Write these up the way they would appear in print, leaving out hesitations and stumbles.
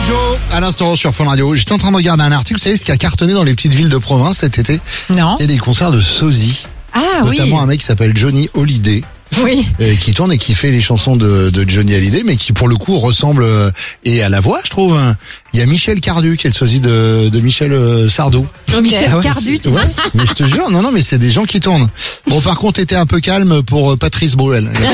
Joe, à l'instant sur Fun Radio. J'étais en train de regarder un article, vous savez ce qui a cartonné dans les petites villes de province cet été? Non. C'était des concerts de sosie. Ah Notamment un mec qui s'appelle Johnny Hallyday. Oui. Qui tourne et qui fait les chansons de Johnny Hallyday, mais qui pour le coup ressemble et à la voix, je trouve. Il y a Michel Cardu qui est le sosie de Michel Sardou. Michel Cardu, tu Ouais, mais je te jure, non, mais c'est des gens qui tournent. Bon, par contre, était un peu calme pour Patrice Bruel. Le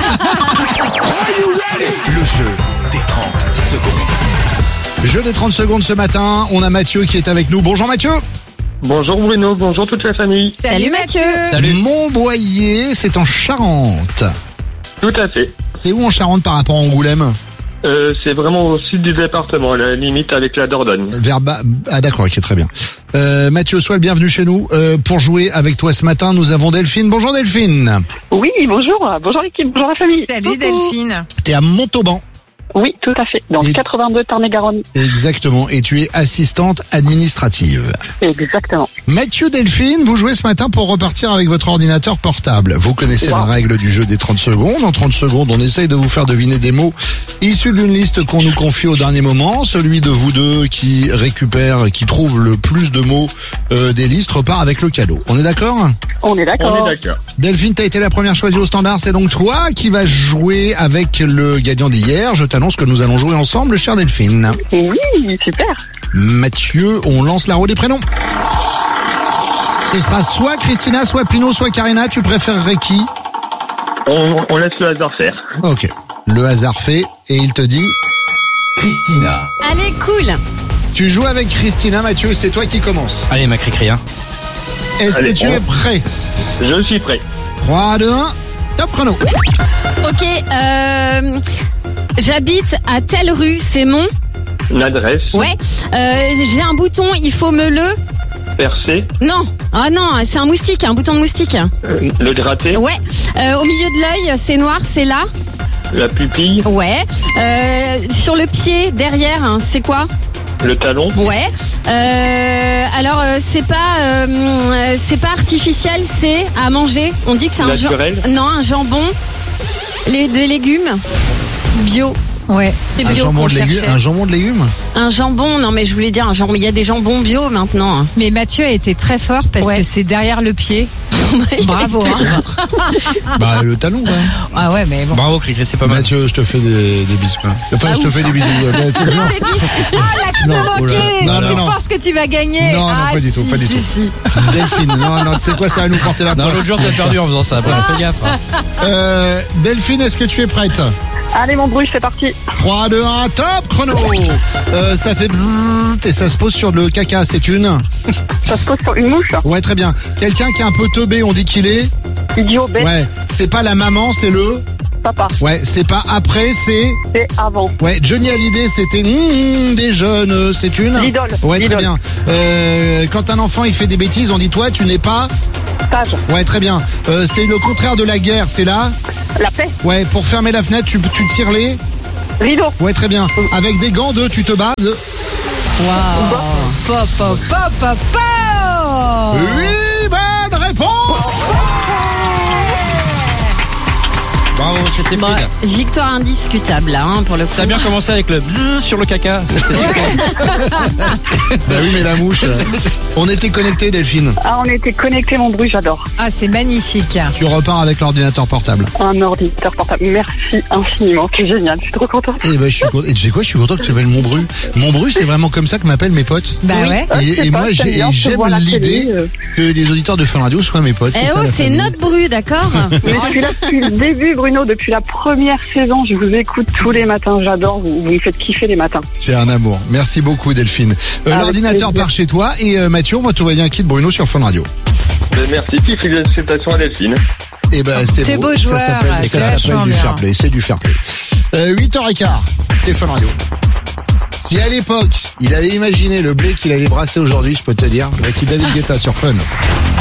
jeu des 30 secondes. Jeu des 30 secondes ce matin, on a Mathieu qui est avec nous. Bonjour Mathieu. Bonjour Bruno, bonjour toute la famille. Salut Mathieu. Montboyer, c'est en Charente. Tout à fait. C'est où en Charente par rapport à Angoulême? C'est vraiment au sud du département, à la limite avec la Dordogne. Ah d'accord, ok, très bien. Mathieu, sois le bienvenu chez nous. Pour jouer avec toi ce matin, nous avons Delphine. Bonjour Delphine. Oui, bonjour. Bonjour l'équipe, bonjour la famille. Salut Delphine. T'es à Montauban. Oui, tout à fait. Dans le 82 Tarn-et-Garonne. Exactement. Et tu es assistante administrative. Exactement. Mathieu, Delphine, vous jouez ce matin pour repartir avec votre ordinateur portable. Vous connaissez la règle du jeu des 30 secondes. En 30 secondes, on essaye de vous faire deviner des mots issus d'une liste qu'on nous confie au dernier moment. Celui de vous deux qui récupère, qui trouve le plus de mots des listes repart avec le cadeau. On est d'accord? On est d'accord. On est d'accord. Delphine, t'as été la première choisie au standard. C'est donc toi qui vas jouer avec le gagnant d'hier. Je t'annonce que nous allons jouer ensemble, chère Delphine. Oui, super. Mathieu, on lance la roue des prénoms. Ce sera soit Christina, soit Pino, soit Karina. Tu préférerais qui? On laisse le hasard faire. Ok. Le hasard fait et il te dit... Christina. Allez, cool. Tu joues avec Christina, Mathieu, c'est toi qui commence. Allez, ma cri-cri, hein. Est-ce Allez, que tu es prêt? Je suis prêt. 3, 2, 1, top chrono. Ok, j'habite à telle rue, c'est mon... L'adresse, Ouais. J'ai un bouton, il faut me le... percer, Non. Ah non, c'est un moustique, un bouton de moustique. le gratter, Ouais. Au milieu de l'œil, c'est noir, c'est là. la pupille, Ouais. Sur le pied, derrière, hein, c'est quoi? le talon, Ouais. Alors c'est pas artificiel, c'est à manger. On dit que c'est un naturel, non, un jambon, des légumes bio. Ouais, c'est Un bio jambon, qu'on de légumes, cherchait. un jambon de légumes. Un jambon, non mais je voulais dire un jambon. Il y a des jambons bio maintenant. Mais Mathieu a été très fort parce Ouais. que c'est derrière le pied. Bravo. Hein. Bah, le talon, ouais. Ah ouais, mais bon. Bravo, cri-cri, c'est pas mal. Mathieu, je te fais des bisous. Enfin, je te fais des bisous. Non, Ok, oula. tu Non. penses que tu vas gagner? Non, ah, pas du tout, si, pas du si, tout. si. Delphine, non, tu sais quoi, ça va nous porter la Non, poisse. l'autre jour, t'as perdu en faisant ça. Fais gaffe. Hein. Delphine, est-ce que tu es prête? Allez mon bruit, c'est parti. 3, 2, 1, top chrono. Ça fait bzzz et ça se pose sur le caca, c'est une? Ça se pose sur une mouche. Ouais, très bien. Quelqu'un qui est un peu teubé, on dit qu'il est? Idiot, bête, Ouais, c'est pas la maman, c'est le? papa. Ouais, c'est pas après, c'est? C'est avant. Ouais, Johnny Hallyday, c'était des jeunes, c'est une? L'idole. Ouais, très L'idole. bien. Quand un enfant il fait des bêtises, on dit toi, tu n'es pas? Sage. Ouais, très bien. C'est le contraire de la guerre, c'est là? La paix. Ouais, pour fermer la fenêtre, tu tires les? Rideau. Ouais, très bien. Avec des gants tu te bats? Pop, pop, pop, pop, pop. Oui, bonne réponse! Bravo, c'était Bon, fluide. victoire indiscutable là, hein, pour le coup. Ça a bien commencé avec le bzzz sur le caca. C'était Bah oui, mais la mouche. On était connectés, Delphine. Ah, on était connectés mon bruit, j'adore. Ah, c'est magnifique. Tu repars avec l'ordinateur portable. Un ordinateur portable. Merci infiniment, c'est génial, je suis trop contente. Et ben, je suis content. Et tu sais quoi, je suis content que tu t'appelles Montbru. Montbru, c'est vraiment comme ça que m'appellent mes potes. Bah Oui. ouais. Je sais Et pas, moi, j'aime bien, je j'aime vois la l'idée télé, que les auditeurs de Fun Radio soient mes potes. Eh ça, oh, la c'est famille. notre bru, d'accord? Mais je suis là depuis le début Bruno, depuis la première saison, je vous écoute tous les matins, j'adore, vous me faites kiffer les matins. C'est un amour. Merci beaucoup, Delphine. Avec L'ordinateur plaisir. part chez toi et Mathieu, on va te envoyer un kit Bruno sur Fun Radio. merci, puis félicitations à Delphine. Et ben, C'est beau joueur, Ça c'est s'appelle vachement du bien. fair play. C'est du fair play. 8h15, c'est Fun Radio. Si à l'époque, il avait imaginé le blé qu'il allait brasser aujourd'hui, je peux te dire, voici David Guetta sur Fun.